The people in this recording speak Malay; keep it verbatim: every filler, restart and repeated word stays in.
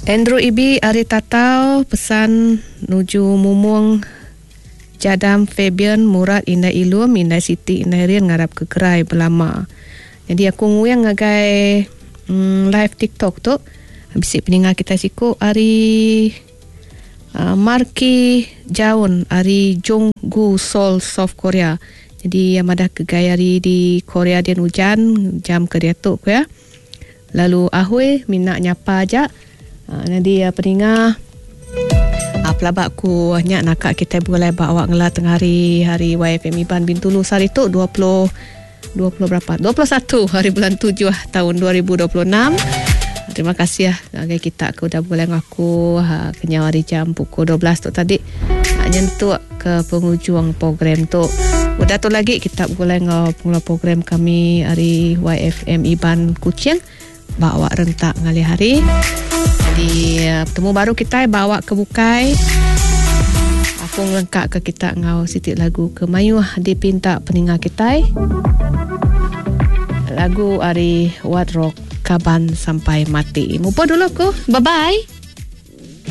Andrew Ibi Ari Tatau pesan nuju Mumung Jadam Fabian Murad Indah Ilum Indah Siti Indah Rian ngarap ke gerai berlama. Jadi aku nguyang ngagai mm, live TikTok tu. Habis peningal kita siku Ari uh, Marki Jaun Ari Jonggu Seoul South Korea. Jadi yang ada kegayari di Korea dan hujan jam ke dia tu ya. Lalu Ahoy minat nyapa aja. Uh, jadi uh, peningal uh, pelabak ku nyak nakak kita boleh bawa ngelah tengah hari hari Y F M Iban Bintulu hari tu dua puluh dua puluh berapa? dua puluh satu hari bulan tujuh tahun dua ribu dua puluh enam. Terima kasih ya agai kita aku dah boleh ngaku ha kenyau hari jam pukul dua belas tu tadi. Ha, nyentuh ke penghujung program tu. Udah tu lagi kita boleh ngau program kami hari Y F M Iban Kuching bawa rentak ngali hari. Jadi bertemu baru kita bawa ke Bukai. Aku ngelengkak ke kita ngau sitik lagu ke Mayuh dipinta peningal kita. Lagu hari What Rock Kaban Sampai Mati. Mupo dulu aku. Bye-bye.